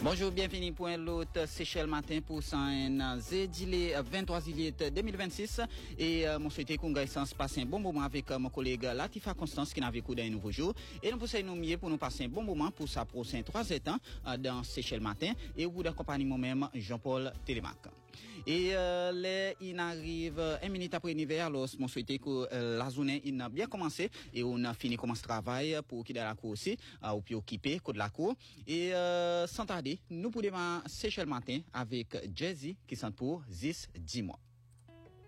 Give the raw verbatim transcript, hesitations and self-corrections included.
Bonjour, bienvenue pour un autre Seychelles matin pour un zédilé vingt-trois juillet deux mille vingt-six. Et euh, mon souhaité qu'on gagne sans passer un bon moment avec euh, mon collègue Latifa Constance qui n'avait coup d'un nouveau jour. Et nous poussons nous mieux pour nous passer un bon moment pour sa prochaine trois ans euh, dans Seychelles matin. Et au bout d'accompagner moi-même Jean-Paul Télémac. Et euh, les, il arrive un minute après l'hiver, alors mon souhaité que euh, la journée il a bien commencé et on a fini commence travail pour quitter la cour aussi, euh, ou puis occuper côté de la cour. Et euh, sans tarder, nous pourrons Seychelles matin avec Jay-Z qui sont pour dix, dix mois.